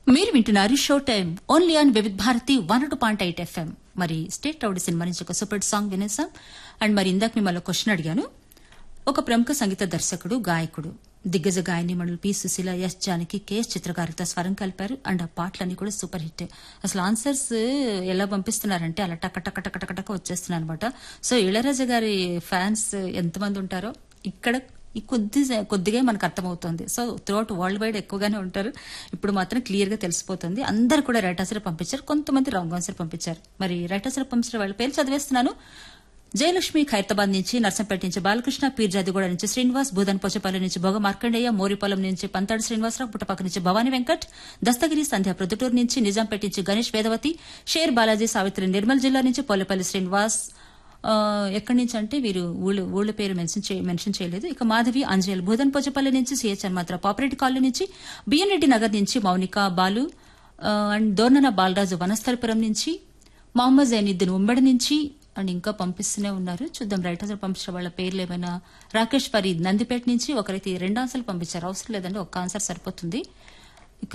మీరు వింటున్నారు show time only on Vividh Bharati 102.8 FM. మరి స్టేట్ రౌడీ సినిమా నుంచి ఒక సూపర్ సాంగ్ వినేసాం. అండ్ మరి ఇందాక మిమ్మల్ని క్వశ్చన్ అడిగాను. ఒక ప్రముఖ సంగీత దర్శకుడు, గాయకుడు, దిగ్గజ గాయనిమణులు P Susheela, yes Janaki, K S చిత్రకారులతో స్వరం కలిపారు. అండ్ ఆ పాటలన్నీ కూడా సూపర్ హిట్. అసలు ఆన్సర్స్ ఎలా పంపిస్తున్నారంటే అలా టక టక టక టక టక వచ్చేస్తున్నాయి అనమాట. సో ఇళయరాజా గారి ఫ్యాన్స్ ఎంతమంది ఉంటారో ఇక్కడ ఈ కొద్దిగా మనకు అర్థమవుతుంది. సో త్రూఅవుట్ వరల్డ్ వైడ్ ఎక్కువగానే ఉంటారు. ఇప్పుడు మాత్రం క్లియర్ గా తెలిసిపోతుంది. అందరు కూడా రైట్ ఆన్సర్ పంపించారు, కొంతమంది రాంగ్ ఆన్సర్ పంపించారు. మరి రైట్ ఆన్సర్ పంపించిన వాళ్ళ పేరు చదివేస్తున్నాను. జయలక్ష్మి ఖైరతాబాద్ నుంచి, నర్సంపేట నుంచి బాలకృష్ణ, పీర్జాదిగూడ నుంచి శ్రీనివాస్, భూదన్ పోచపల్లి నుంచి భోగ మార్కండేయ, మోరిపాలెం నుంచి పంతాడు శ్రీనివాసరావు, పుట్టపక్క నుంచి భవానీ వెంకట్, దస్తగిరి సంధ్య ప్రొద్దుటూరు నుంచి, నిజాంపేట నుంచి గణేష్ వేదవతి, షేర్ బాలాజీ సావిత్రి నిర్మల్ జిల్లా నుంచి, పోలేపల్లి శ్రీనివాస్ ఎక్కడి నుంచి అంటే వీరు ఊళ్ళ పేరు మెన్షన్ చేయలేదు. ఇక మాధవి అంజల్ భూదన్ పోచపల్లి నుంచి, సిహెచ్ హనుమంతర పాపరెడ్డి కాలనీ నుంచి, బిఎన్ రెడ్డి నగర్ నుంచి మౌనిక బాలు అండ్ దోర్నన బాలరాజు వనస్థలపురం నుంచి, మహమ్మద్ జైనుద్దీన్ ఉమ్మడి నుంచి అండ్ ఇంకా పంపిస్తూనే ఉన్నారు. చూద్దాం రైట్ ఆన్సర్ పంపించిన వాళ్ళ పేర్లు ఏమైనా. రాకేష్ ఫరీద్ నందిపేట నుంచి ఒకరైతే 2 ఆన్సర్లు పంపించారు. అవసరం లేదండి, ఒక్క ఆన్సర్ సరిపోతుంది. ఇక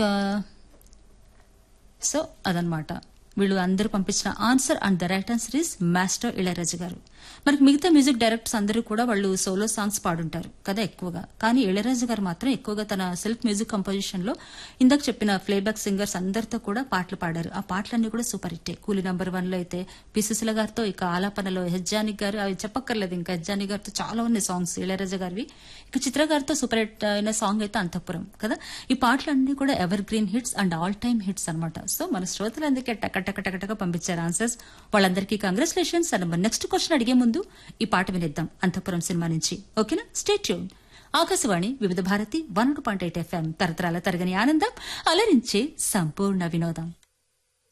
సో అదనమాట వీళ్ళు అందరూ పంపించిన answer. And the right answer is master Ilaiyaraaja గారు. మనకి మిగతా మ్యూజిక్ డైరెక్టర్స్ అందరూ కూడా వాళ్ళు సోలో సాంగ్స్ పాడుంటారు కదా ఎక్కువగా. కానీ ఇళయరాజా గారు మాత్రం ఎక్కువగా తన సెల్ఫ్ మ్యూజిక్ కంపోజిషన్ లో ఇందాక చెప్పిన ప్లేబ్యాక్ సింగర్స్ అందరితో కూడా పాటలు పాడారు. ఆ పాటలన్నీ కూడా సూపర్ హిట్టే. కూలీ నంబర్ 1 లో అయితే పి సుశీల గారితో, ఇక ఆలాపనలో హెజ్జాని గారు, అవి చెప్పక్కర్లేదు ఇంకా, హెజ్జాని గారితో చాలా ఉన్నాయి సాంగ్స్ ఇళయరాజా గారివి. ఇక చిత్ర గారితో సూపర్ హిట్ అయిన సాంగ్ అయితే అంతఃపురం కదా. ఈ పాటలన్నీ కూడా ever green hits and all time hits అనమాట. సో మన శ్రోతలందరికీ టక పంపించారు ఆన్సర్స్. వాళ్ళందరికీ కంగ్రాచులేషన్స్. అండ్ మన నెక్స్ట్ క్వశ్చన్ అడిగే ముందు ఈ పాట వినిద్దాం అంతఃపురం సినిమా నుంచి. ఓకేనా? Stay tune. ఆకాశవాణి వివిధ భారతి 102.8 FM, తరతరాల తరగని ఆనందం, అలరించే సంపూర్ణ వినోదం.